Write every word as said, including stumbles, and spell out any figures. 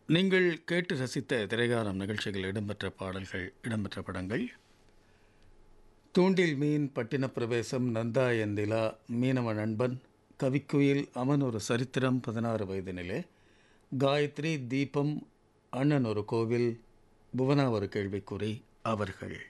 நீங்கள் கேட்டு ரசித்த திரைகாலம் நிகழ்ச்சிகள் இடம்பெற்ற பாடல்கள் இடம்பெற்ற படங்கள் தூண்டில் மீன், பட்டின பிரவேசம், நந்தா எந்திலா, மீனவ நண்பன், கவிக்குயில், அவன் ஒரு சரித்திரம், பதினாறு வயதினிலே, காயத்ரி, தீபம், அண்ணன் ஒரு கோவில், புவனா ஒரு கேள்விக்குறி, அவர்கள்.